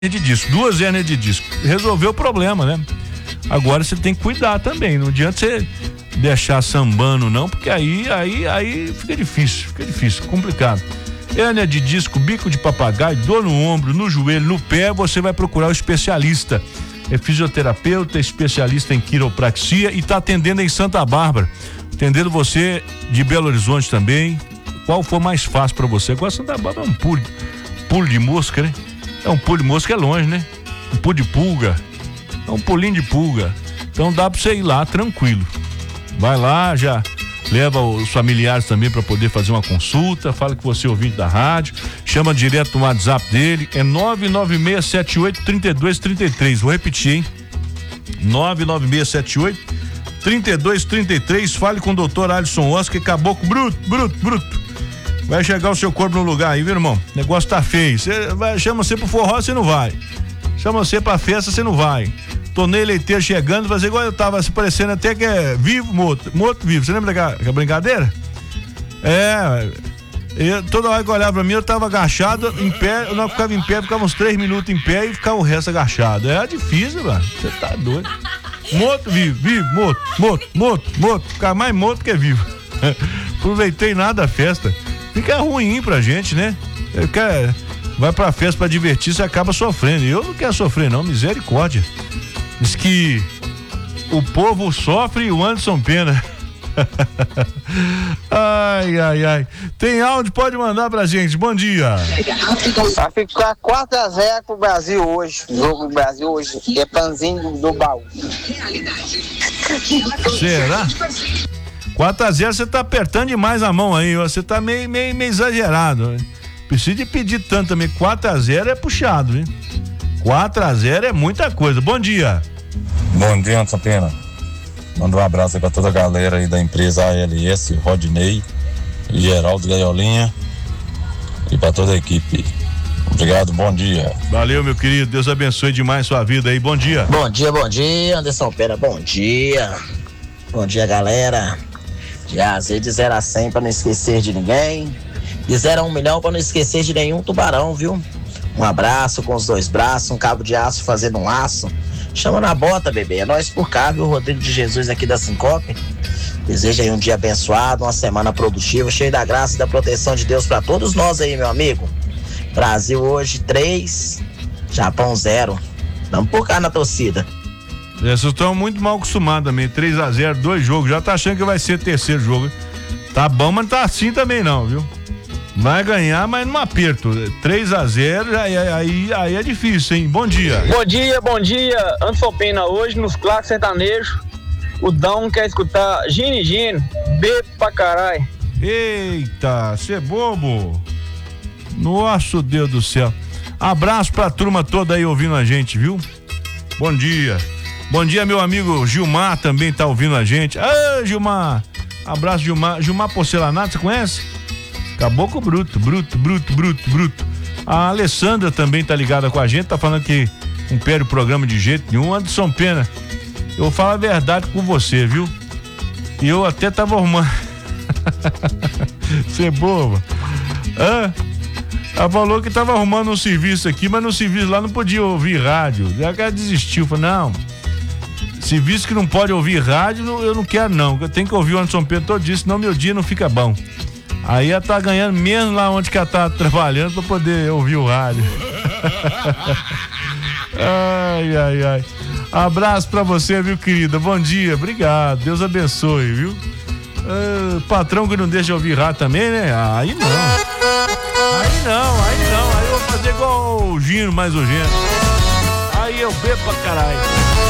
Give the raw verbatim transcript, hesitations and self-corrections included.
de disco, duas hérnias de disco. Resolveu o problema, né? Agora você tem que cuidar também. Não adianta você deixar sambando, não, porque aí, aí, aí fica difícil, fica difícil, complicado. Hérnia de disco, bico de papagaio, dor no ombro, no joelho, no pé, você vai procurar o especialista. É fisioterapeuta, especialista em quiropraxia e está atendendo em Santa Bárbara. Atendendo você de Belo Horizonte também. Qual for mais fácil para você? Agora Santa Bárbara é um pulo, pulo de mosca, né? É um pulo de mosca, é longe, né? Um pulo de pulga. É um pulinho de pulga. Então dá pra você ir lá tranquilo. Vai lá, já leva os familiares também para poder fazer uma consulta. Fala que você é ouvinte da rádio. Chama direto no WhatsApp dele. É nove nove seis sete oito, três dois três três. Vou repetir, hein? nove nove seis sete oito, três dois três três. Fale com o doutor Alisson Oscar, caboclo bruto, bruto, bruto. Vai chegar o seu corpo no lugar aí, viu, irmão? O negócio tá feio. Cê vai, chama você pro forró, você não vai. Chama você pra festa, você não vai. Torneio leiteiro chegando, fazer igual eu tava se parecendo até que é vivo, morto. Morto, vivo. Você lembra daquela brincadeira? É. Eu, toda hora que eu olhava pra mim, eu tava agachado, em pé, eu não ficava em pé, ficava uns três minutos em pé e ficava o resto agachado. É difícil, mano. Você tá doido. Morto, vivo, vivo, morto, morto, morto, morto. Ficar mais morto que vivo. Aproveitei nada da festa. Fica ruim pra gente, né? Eu quero, vai pra festa pra divertir, você acaba sofrendo. Eu não quero sofrer, não, misericórdia. Diz que o povo sofre e o Anderson pena. Ai, ai, ai. Tem áudio, pode mandar pra gente. Bom dia. Vai ficar quatro a zero pro Brasil hoje. O jogo do Brasil hoje é panzinho do, do baú. Será? quatro a zero, você tá apertando demais a mão aí, ó. Você tá meio, meio, meio exagerado. Precisa de pedir tanto também. quatro a zero é puxado, hein? quatro a zero é muita coisa. Bom dia. Bom dia, Anderson Pena. Manda um abraço aí pra toda a galera aí da empresa A L S, Rodney, Geraldo Gaiolinha e pra toda a equipe. Obrigado, bom dia. Valeu, meu querido. Deus abençoe demais sua vida aí. Bom dia. Bom dia, bom dia, Anderson Pena. Bom dia. Bom dia, galera. De A a Z, de zero a cem pra não esquecer de ninguém. De zero a um milhão pra não esquecer de nenhum tubarão, viu? Um abraço com os dois braços, um cabo de aço fazendo um laço. Chama na bota, bebê. É nós por cá, viu? Rodrigo de Jesus aqui da Sincope. Desejo aí um dia abençoado, uma semana produtiva, cheio da graça e da proteção de Deus pra todos nós aí, meu amigo. Brasil hoje três, Japão zero. Vamos por cá na torcida. Vocês estão muito mal acostumados também. três a zero, dois jogos. Já tá achando que vai ser terceiro jogo. Tá bom, mas não tá assim também não, viu? Vai ganhar, mas num aperto. três a zero, aí, aí, aí é difícil, hein? Bom dia. Bom dia, bom dia. Anderson Pena, hoje nos clássicos sertanejos, o Dão quer escutar Gine Gine, bebo pra caralho. Eita, cê é bobo. Nossa, Deus do céu. Abraço pra turma toda aí ouvindo a gente, viu? Bom dia. Bom dia, meu amigo Gilmar também tá ouvindo a gente. Ah, Gilmar. Abraço, Gilmar. Gilmar Porcelanato, você conhece? Caboclo bruto, bruto, bruto, bruto, bruto. A Alessandra também tá ligada com a gente, tá falando que não perde o programa de jeito nenhum. Anderson Pena, eu vou falar a verdade com você, viu? E eu até tava arrumando. Você é boba. Ah, ela falou que tava arrumando um serviço aqui, mas no serviço lá não podia ouvir rádio. Já que ela desistiu, falou, não, serviço que não pode ouvir rádio, eu não quero não, eu tenho que ouvir o Anderson Pena todo dia, senão meu dia não fica bom. Aí ela tá ganhando menos lá onde que ela tá trabalhando pra poder ouvir o rádio. Ai, ai, ai. Abraço pra você, viu, querida? Bom dia, obrigado, Deus abençoe, viu? Ah, patrão que não deixa ouvir rádio também, né? Aí não. Aí não, aí não. Aí eu vou fazer igual o Gino, mais o Gino. Aí eu bebo pra caralho.